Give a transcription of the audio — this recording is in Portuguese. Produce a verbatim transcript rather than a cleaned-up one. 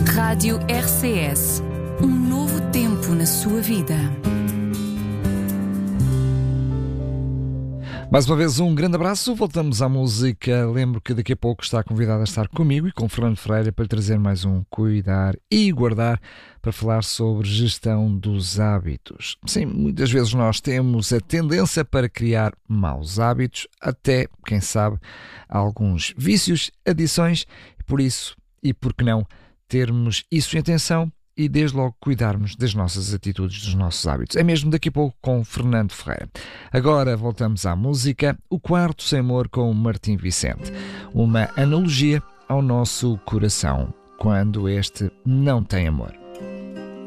Rádio R C S. Um novo tempo na sua vida. Mais uma vez um grande abraço, voltamos à música. Lembro que daqui a pouco está convidado a estar comigo e com Fernando Ferreira para lhe trazer mais um Cuidar e Guardar, para falar sobre gestão dos hábitos. Sim, muitas vezes nós temos a tendência para criar maus hábitos, até, quem sabe, alguns vícios, adições, e por isso, e por que não, termos isso em atenção e desde logo cuidarmos das nossas atitudes, dos nossos hábitos. É mesmo daqui a pouco com Fernando Ferreira. Agora voltamos à música, O Quarto Sem Amor com Martim Vicente. Uma analogia ao nosso coração, quando este não tem amor.